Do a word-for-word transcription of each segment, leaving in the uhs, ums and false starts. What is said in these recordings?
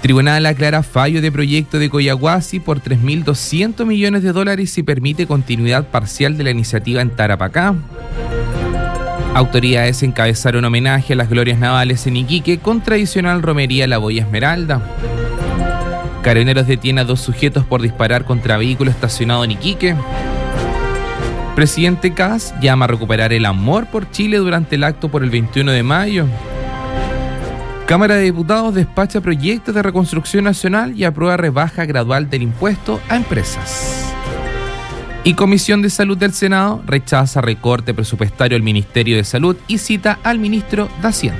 Tribunal aclara fallo de proyecto de Collahuasi por tres mil doscientos millones de dólares y permite continuidad parcial de la iniciativa en Tarapacá. Autoridades encabezaron homenaje a las glorias navales en Iquique con tradicional romería La Boya Esmeralda. Carabineros detiene a dos sujetos por disparar contra vehículo estacionado en Iquique. Presidente Kast llama a recuperar el amor por Chile durante el acto por el veintiuno de mayo. Cámara de Diputados despacha proyectos de reconstrucción nacional y aprueba rebaja gradual del impuesto a empresas. Y Comisión de Salud del Senado rechaza recorte presupuestario al Ministerio de Salud y cita al ministro de Hacienda.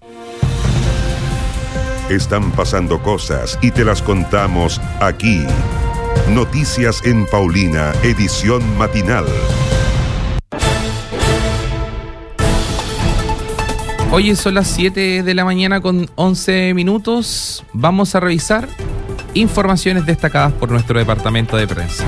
Están pasando cosas y te las contamos aquí. Noticias en Paulina, edición matinal. Hoy son las siete de la mañana con once minutos. Vamos a revisar informaciones destacadas por nuestro departamento de prensa.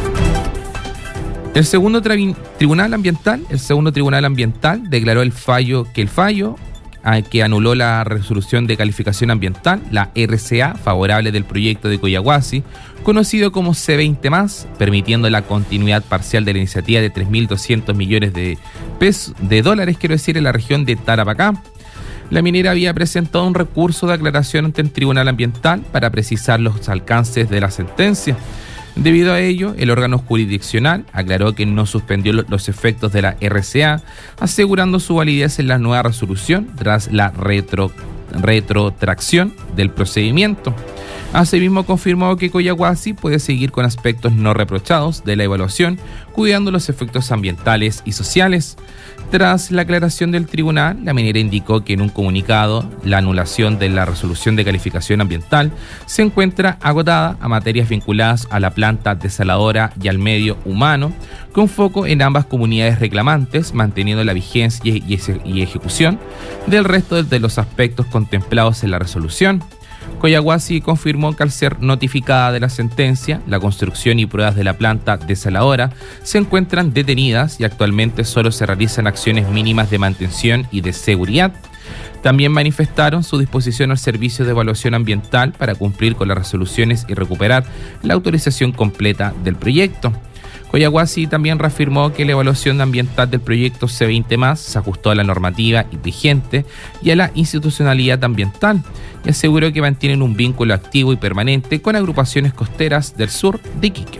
El segundo tri- tribunal ambiental, el segundo tribunal ambiental declaró el fallo que el fallo que anuló la resolución de calificación ambiental, la R C A, favorable del proyecto de Collahuasi, conocido como C veinte más, permitiendo la continuidad parcial de la iniciativa de tres mil doscientos millones de pesos, de dólares, quiero decir, en la región de Tarapacá. La minera había presentado un recurso de aclaración ante el Tribunal Ambiental para precisar los alcances de la sentencia. Debido a ello, el órgano jurisdiccional aclaró que no suspendió los efectos de la R C A, asegurando su validez en la nueva resolución tras la retro, retrotracción del procedimiento. Asimismo, confirmó que Collahuasi puede seguir con aspectos no reprochados de la evaluación, cuidando los efectos ambientales y sociales. Tras la aclaración del tribunal, la minera indicó que en un comunicado la anulación de la resolución de calificación ambiental se encuentra agotada a materias vinculadas a la planta desaladora y al medio humano, con foco en ambas comunidades reclamantes, manteniendo la vigencia y ejecución del resto de los aspectos contemplados en la resolución. Collahuasi confirmó que al ser notificada de la sentencia, la construcción y pruebas de la planta desaladora se encuentran detenidas y actualmente solo se realizan acciones mínimas de mantención y de seguridad. También manifestaron su disposición al servicio de evaluación ambiental para cumplir con las resoluciones y recuperar la autorización completa del proyecto. Collahuasi también reafirmó que la evaluación ambiental del proyecto C veinte más se ajustó a la normativa vigente y a la institucionalidad ambiental y aseguró que mantienen un vínculo activo y permanente con agrupaciones costeras del sur de Iquique.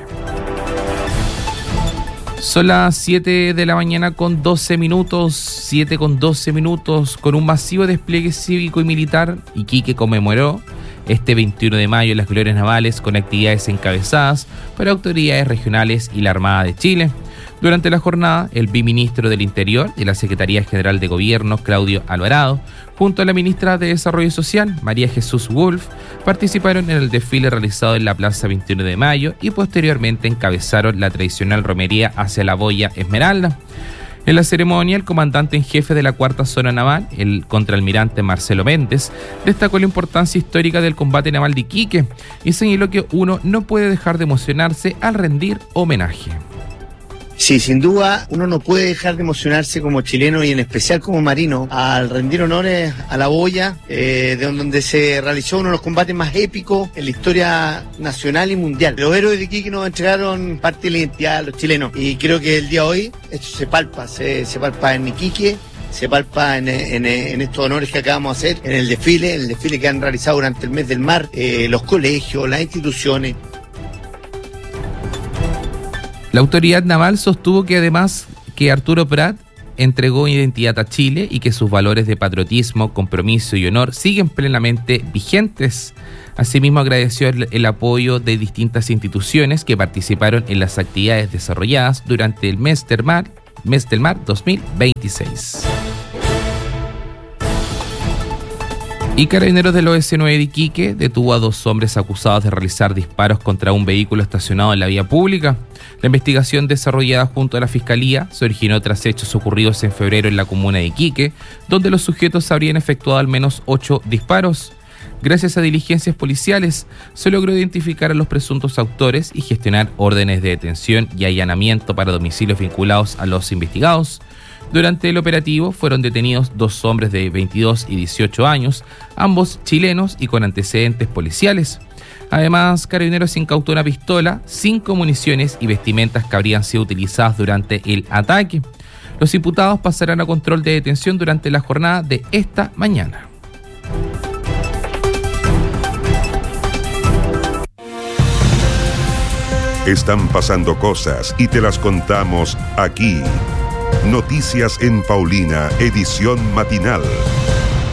Son las siete de la mañana con doce minutos, siete con doce minutos, con un masivo despliegue cívico y militar. Iquique conmemoró este veintiuno de mayo las glorias navales con actividades encabezadas por autoridades regionales y la Armada de Chile. Durante la jornada, el viceministro del Interior de la Secretaría General de Gobierno, Claudio Alvarado, junto a la ministra de Desarrollo Social, María Jesús Wolf, participaron en el desfile realizado en la Plaza veintiuno de mayo y posteriormente encabezaron la tradicional romería hacia la Boya Esmeralda. En la ceremonia, el comandante en jefe de la Cuarta Zona Naval, el contraalmirante Marcelo Méndez, destacó la importancia histórica del combate naval de Iquique y señaló que uno no puede dejar de emocionarse al rendir homenaje. Sí, sin duda, uno no puede dejar de emocionarse como chileno y en especial como marino al rendir honores a la boya, eh, de donde se realizó uno de los combates más épicos en la historia nacional y mundial. Los héroes de Iquique nos entregaron parte de la identidad de los chilenos y creo que el día de hoy esto se palpa, se, se palpa en Iquique, se palpa en, en, en estos honores que acabamos de hacer, en el desfile, en el desfile que han realizado durante el mes del mar, eh, los colegios, las instituciones. La autoridad naval sostuvo que además que Arturo Prat entregó identidad a Chile y que sus valores de patriotismo, compromiso y honor siguen plenamente vigentes. Asimismo, agradeció el, el apoyo de distintas instituciones que participaron en las actividades desarrolladas durante el mes del mar, mes del mar dos mil veintiséis. Y Carabineros del O S nueve de Iquique detuvo a dos hombres acusados de realizar disparos contra un vehículo estacionado en la vía pública. La investigación desarrollada junto a la Fiscalía se originó tras hechos ocurridos en febrero en la comuna de Iquique, donde los sujetos habrían efectuado al menos ocho disparos. Gracias a diligencias policiales, se logró identificar a los presuntos autores y gestionar órdenes de detención y allanamiento para domicilios vinculados a los investigados. Durante el operativo fueron detenidos dos hombres de veintidós y dieciocho años, ambos chilenos y con antecedentes policiales. Además, Carabineros incautó una pistola, cinco municiones y vestimentas que habrían sido utilizadas durante el ataque. Los imputados pasarán a control de detención durante la jornada de esta mañana. Están pasando cosas y te las contamos aquí. Noticias en Paulina, edición matinal.